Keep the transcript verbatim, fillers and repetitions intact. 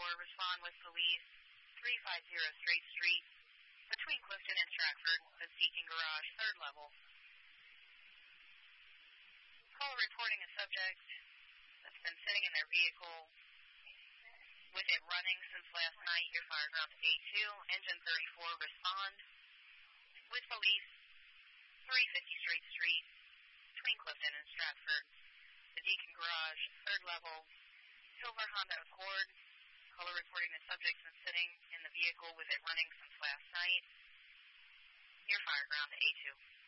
four, respond with police three fifty Straight Street between Clifton and Stratford, the Deacon Garage, third level. Call reporting a subject that's been sitting in their vehicle with it running since last night. Your fire ground A two, engine thirty-four, respond with police three fifty Straight Street between Clifton and Stratford, the Deacon Garage, third level, silver Honda Accord. Caller reporting the subject's been sitting in the vehicle with it running since last night. Your fire ground A two.